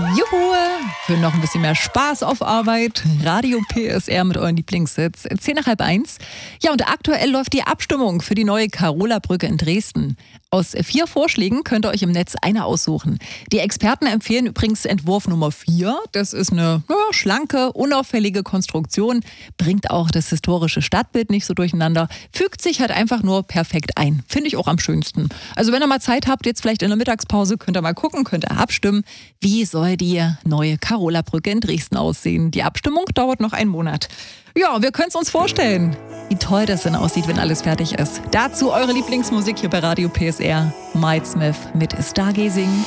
Juhu! Für noch ein bisschen mehr Spaß auf Arbeit. Radio PSR mit euren Lieblingssitz. 10:30. Ja, und aktuell läuft die Abstimmung für die neue Carola-Brücke in Dresden. Aus 4 Vorschlägen könnt ihr euch im Netz eine aussuchen. Die Experten empfehlen übrigens Entwurf Nummer 4. Das ist eine schlanke, unauffällige Konstruktion, bringt auch das historische Stadtbild nicht so durcheinander, fügt sich halt einfach nur perfekt ein. Finde ich auch am schönsten. Also wenn ihr mal Zeit habt, jetzt vielleicht in der Mittagspause, könnt ihr mal gucken, könnt ihr abstimmen, wie soll die neue Carola-Brücke in Dresden aussehen. Die Abstimmung dauert noch einen Monat. Ja, wir können es uns vorstellen, wie toll das denn aussieht, wenn alles fertig ist. Dazu eure Lieblingsmusik hier bei Radio PSR. Mike Smith mit Stargazing.